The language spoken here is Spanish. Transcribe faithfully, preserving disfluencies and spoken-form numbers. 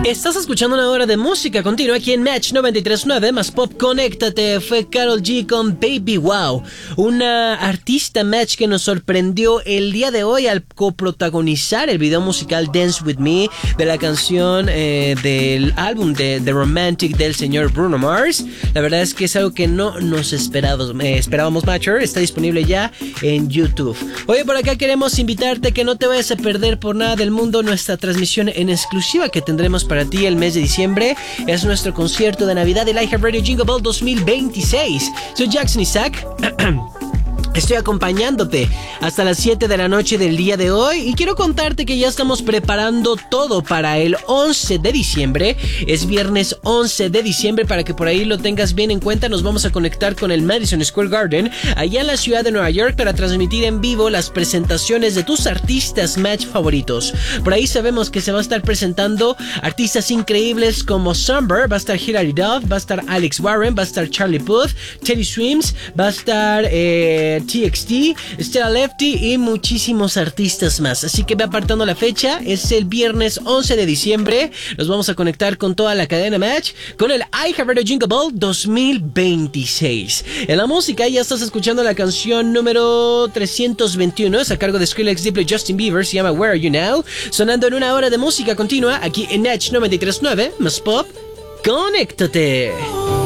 Estás escuchando una hora de música continua aquí en Match noventa y tres punto nueve más Pop. Conéctate. Fue Karol G con Baby Wow, una artista Match que nos sorprendió el día de hoy al coprotagonizar el video musical Dance With Me de la canción eh, del álbum de The Romantic del señor Bruno Mars. La verdad es que es algo que no nos esperábamos, eh, esperábamos Matcher. Está disponible ya en YouTube. Oye, por acá queremos invitarte que no te vayas a perder por nada del mundo nuestra transmisión en exclusiva que tendremos para ti el mes de diciembre. Es nuestro concierto de Navidad del iHeartRadio Jingle Ball dos mil veintiséis. Soy Jackson Isaac. Estoy acompañándote hasta las siete de la noche del día de hoy y quiero contarte que ya estamos preparando todo para el once de diciembre. Es viernes once de diciembre, para que por ahí lo tengas bien en cuenta. Nos vamos a conectar con el Madison Square Garden allá en la ciudad de Nueva York para transmitir en vivo las presentaciones de tus artistas Match favoritos. Por ahí sabemos que se va a estar presentando artistas increíbles como Summer, va a estar Hilary Duff, va a estar Alex Warren, va a estar Charlie Puth, Teddy Swims, va a estar eh, T X T, Stella Lefty y muchísimos artistas más. Así que ve apartando la fecha. Es el viernes once de diciembre. Nos vamos a conectar con toda la cadena Match con el iHeartRadio Jingle Ball dos mil veintiséis. En la música ya estás escuchando la canción número trescientos veintiuno. Es a cargo de Skrillex, Diplo y Justin Bieber. Se llama Where Are You Now. Sonando en una hora de música continua aquí en Match noventa y tres punto nueve más Pop. ¡Conéctate!